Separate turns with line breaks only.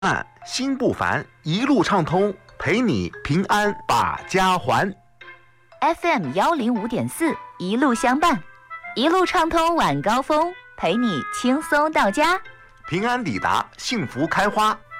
心不烦，一路畅通，陪你平安把家还。
FM105.4，一路相伴，一路畅通晚高峰，陪你轻松到家，
平安抵达，幸福开花。